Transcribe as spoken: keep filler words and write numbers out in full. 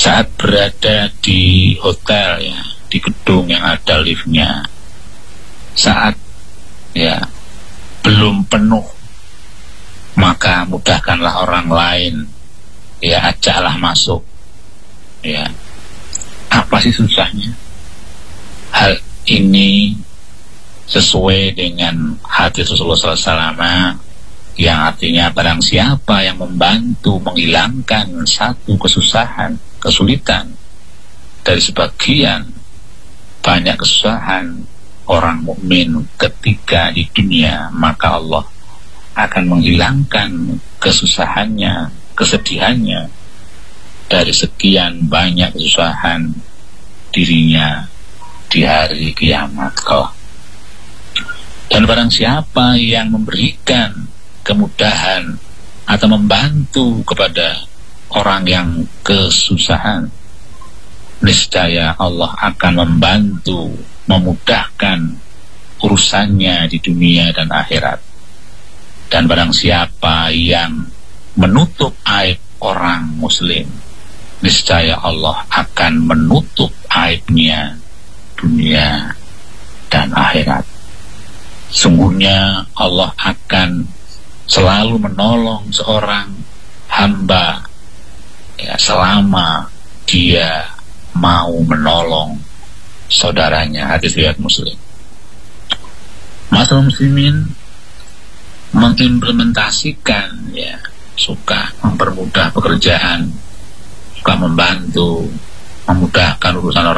saat berada di hotel, ya, di gedung yang ada liftnya, saat ya belum penuh, maka mudahkanlah orang lain, ya, ajaklah masuk, ya. Apa sih susahnya? Hal ini sesuai dengan hadis Rasulullah shallallahu alaihi wasallam yang artinya barang siapa yang membantu menghilangkan satu kesusahan, kesulitan dari sebagian banyak kesusahan orang mukmin ketika di dunia, maka Allah akan menghilangkan kesusahannya, kesedihannya dari sekian banyak kesusahan dirinya di hari kiamat kelak. Dan barang siapa yang memberikan kemudahan atau membantu kepada orang yang kesusahan, niscaya Allah akan membantu, memudahkan urusannya di dunia dan akhirat. Dan barang siapa yang menutup aib orang muslim, niscaya Allah akan menutup aibnya dunia dan akhirat. Sungguhnya Allah akan selalu menolong seorang hamba, ya, selama dia mau menolong saudaranya. Hadis riwayat Muslim. Masalah muslimin mengimplementasikan, ya, suka mempermudah pekerjaan, suka membantu, memudahkan urusan orang